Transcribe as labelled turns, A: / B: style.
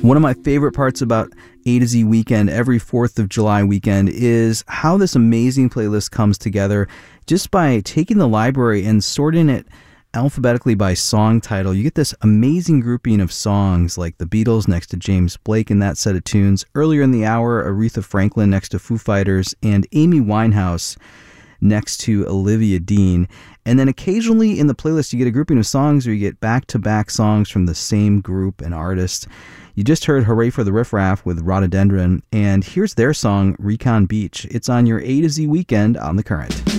A: One of my favorite parts about A to Z weekend, every 4th of July weekend, is how this amazing playlist comes together just by taking the library and sorting it alphabetically by song title. You get this amazing grouping of songs like the Beatles next to James Blake in that set of tunes. Earlier in the hour, Aretha Franklin next to Foo Fighters, and Amy Winehouse next to Olivia Dean. And then occasionally in the playlist you get a grouping of songs where you get back-to-back songs from the same group and artist. You just heard Hooray for the Riff Raff with Rhododendron, and here's their song, Recon Beach. It's on your A to Z weekend on The Current.